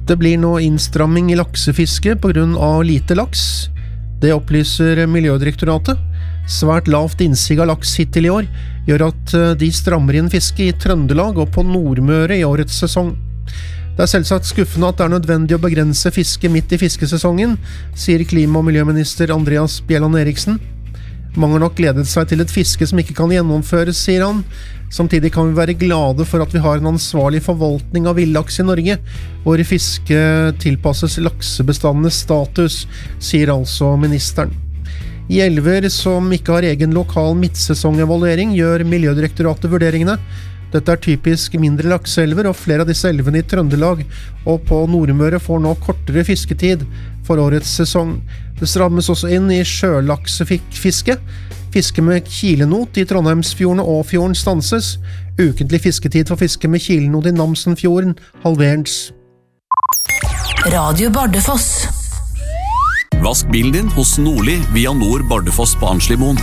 Det blir nå innstramming i laksefiske på grunn av lite laks. Det opplyser Miljødirektoratet. Svært lavt innsig av laks hittil i år gjør at de strammer inn fiske i Trøndelag og på Nordmøre i årets sesong. Det er selvsagt skuffende at det er nødvendig å begrense fiske midt i fiskesesongen, sier klima- og miljøminister Andreas Bjelland Eriksen. Mange har nok gledet seg til et fiske som ikke kan gjennomføres, sier han. Samtidig kan vi være glade for at vi har en ansvarlig forvaltning av villaks i Norge, hvor fiske tilpasses laksebestandenes status, sier altså ministeren. I elver som ikke har egen lokal midtsesongevaluering gjør Miljødirektoratet vurderingene. Dette er typisk mindre lakseelver, og flere av disse elvene i Trøndelag og på Nordmøre får nå kortere fisketid for årets sesong. Det strammes også inn i sjølaksefiske. Fiske med kilenot i Trondheimsfjorden og Åfjorden stanses. Ukentlig fisketid for fiske med kilenot i Namsenfjorden halveres. Radio Bardufoss. Vask bilen din hos Nordli via Nord Bardufoss på Arnslimoen.